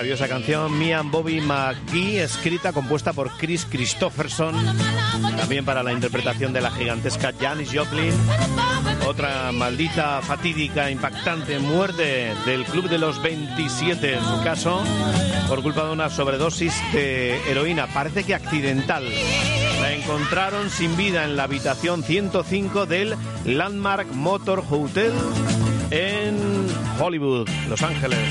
maravillosa canción Me and Bobby McGee, escrita, compuesta por Chris Christopherson, también para la interpretación de la gigantesca Janis Joplin. Otra maldita, fatídica, impactante muerte del Club de los 27, en su caso, por culpa de una sobredosis de heroína, parece que accidental. La encontraron sin vida en la habitación 105 del Landmark Motor Hotel en Hollywood, Los Ángeles.